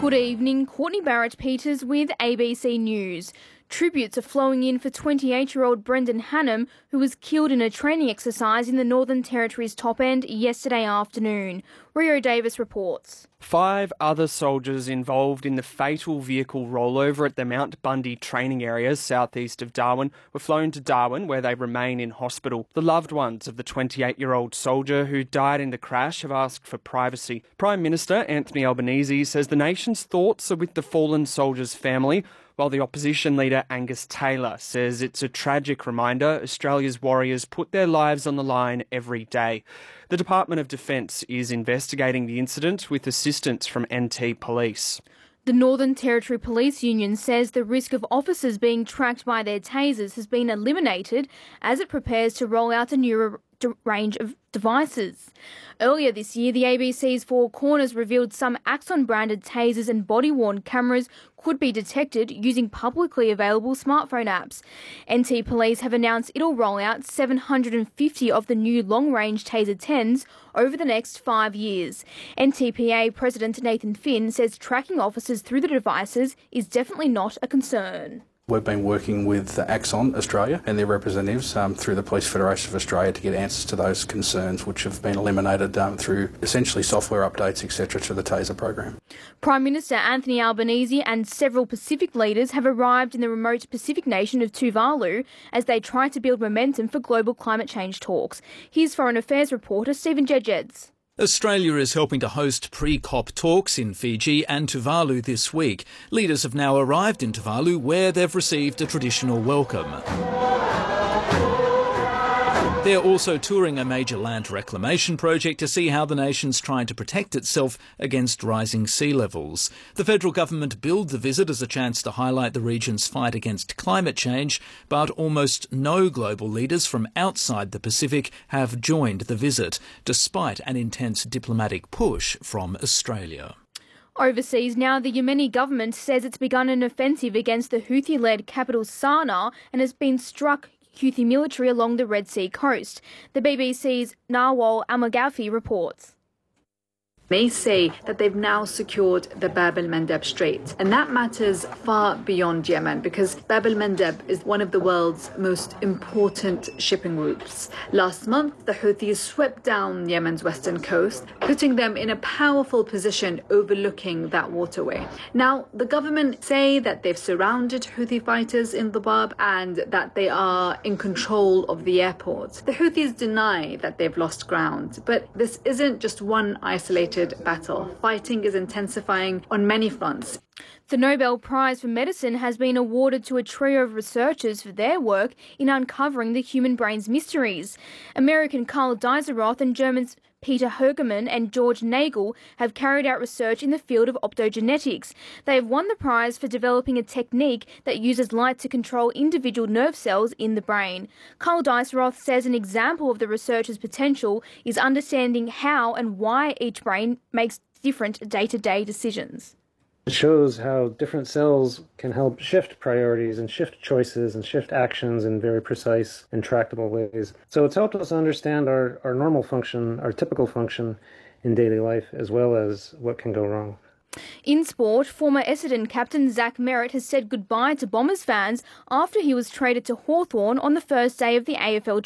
Good evening, Courtney Barrett-Peters with ABC News. Tributes are flowing in for 28-year-old Brendan Hannum, who was killed in a training exercise in the Northern Territory's top end yesterday afternoon. Rio Davis reports. 5 other soldiers involved in the fatal vehicle rollover at the Mount Bundy training area southeast of Darwin were flown to Darwin, where they remain in hospital. The loved ones of the 28-year-old soldier who died in the crash have asked for privacy. Prime Minister Anthony Albanese says the nation's thoughts are with the fallen soldier's family, while the opposition leader Angus Taylor says it's a tragic reminder Australia's warriors put their lives on the line every day. The Department of Defence is investigating the incident with assistance from NT Police. The Northern Territory Police Union says the risk of officers being tracked by their tasers has been eliminated as it prepares to roll out a new range of devices. Earlier this year, the ABC's Four Corners revealed some Axon-branded tasers and body-worn cameras could be detected using publicly available smartphone apps. NT Police have announced it'll roll out 750 of the new long-range Taser 10s over the next 5 years. NTPA President Nathan Finn says tracking officers through the devices is definitely not a concern. We've been working with Axon Australia and their representatives through the Police Federation of Australia to get answers to those concerns, which have been eliminated through essentially software updates, etc., to the Taser program. Prime Minister Anthony Albanese and several Pacific leaders have arrived in the remote Pacific nation of Tuvalu as they try to build momentum for global climate change talks. Here's Foreign Affairs reporter Stephen Jedjeds. Australia is helping to host pre-COP talks in Fiji and Tuvalu this week. Leaders have now arrived in Tuvalu, where they've received a traditional welcome. They're also touring a major land reclamation project to see how the nation's trying to protect itself against rising sea levels. The federal government billed the visit as a chance to highlight the region's fight against climate change, but almost no global leaders from outside the Pacific have joined the visit, despite an intense diplomatic push from Australia. Overseas now, the Yemeni government says it's begun an offensive against the Houthi-led capital Sana'a and has been struck Houthi military along the Red Sea coast. The BBC's Nawal Al-Maghafi reports. They say that they've now secured the Bab el-Mandeb Strait, and that matters far beyond Yemen because Bab el-Mandeb is one of the world's most important shipping routes. Last month, the Houthis swept down Yemen's western coast, putting them in a powerful position overlooking that waterway. Now, the government say that they've surrounded Houthi fighters in the Bab and that they are in control of the airport. The Houthis deny that they've lost ground, but this isn't just one isolated battle. Fighting is intensifying on many fronts. The Nobel Prize for Medicine has been awarded to a trio of researchers for their work in uncovering the human brain's mysteries. American Karl Dieseroth and Germans Peter Hergemann and George Nagel have carried out research in the field of optogenetics. They have won the prize for developing a technique that uses light to control individual nerve cells in the brain. Karl Dieseroth says an example of the researchers' potential is understanding how and why each brain makes different day-to-day decisions. It shows how different cells can help shift priorities and shift choices and shift actions in very precise and tractable ways. So it's helped us understand our normal function, our typical function in daily life, as well as what can go wrong. In sport, former Essendon captain Zach Merritt has said goodbye to Bombers fans after he was traded to Hawthorn on the first day of the AFL